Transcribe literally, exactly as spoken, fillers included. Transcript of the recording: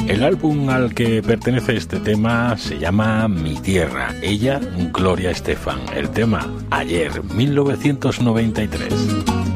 El álbum al que pertenece este tema se llama Mi Tierra. Ella, Gloria Estefan. El tema, Ayer, mil novecientos noventa y tres.